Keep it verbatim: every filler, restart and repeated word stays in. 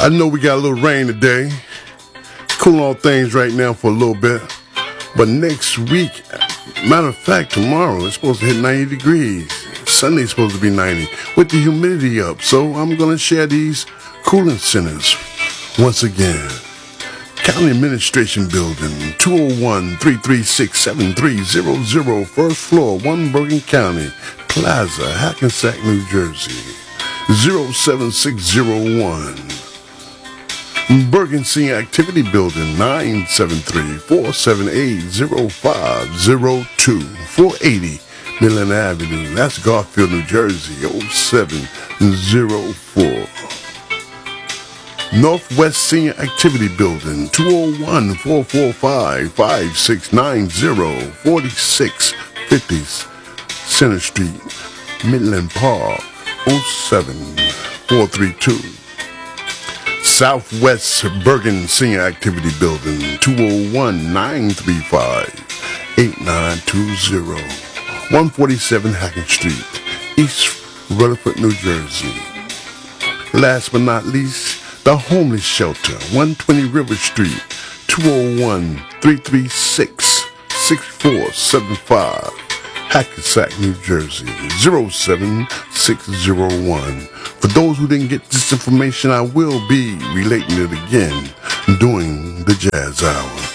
I know we got a little rain today. Cooling all things right now for a little bit. But next week, matter of fact, tomorrow it's supposed to hit ninety degrees. Sunday's supposed to be ninety with the humidity up. So I'm going to share these cooling centers once again. County Administration Building, two oh one, three three six, seven three zero zero, first floor, one Bergen County Plaza, Hackensack, New Jersey, zero seven six zero one. Bergen Senior Activity Building, nine seven three, four seven eight, zero five zero two, four eighty Midland Avenue. That's Garfield, New Jersey, oh seven zero four. Northwest Senior Activity Building, two oh one, four four five, five six nine zero, four six five zero Center Street, Midland Park, oh seven four three two. Southwest Bergen Senior Activity Building, two oh one, nine three five, eight nine two zero, one forty-seven Hackett Street, East Rutherford, New Jersey. Last but not least, the Homeless Shelter, one twenty River Street, two oh one, three three six, six four seven five, Hackensack, New Jersey, zero seven six zero one. For those who didn't get this information, I will be relating it again during the Jazz Hour.